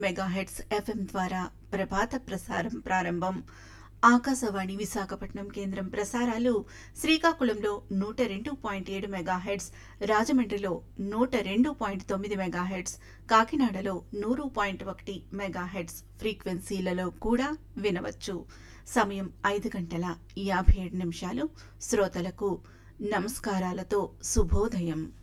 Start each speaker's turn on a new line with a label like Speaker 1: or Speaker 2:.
Speaker 1: Megahertz FM ద్వారా ప్రభాత ప్రసారం ప్రారంభం. ఆకాశవాణి విశాఖపట్నం కేంద్రం ప్రసారాలు శ్రీకాకుళంలో 102.7 మెగాహెట్స్, రాజమండ్రిలో 102.9 మెగాహెట్స్, కాకినాడలో 100.1 మెగాహెట్స్ ఫ్రీక్వెన్సీలలో కూడా వినవచ్చు. సమయం 5:57 శ్రోతలకు నమస్కారాలతో శుభోదయం.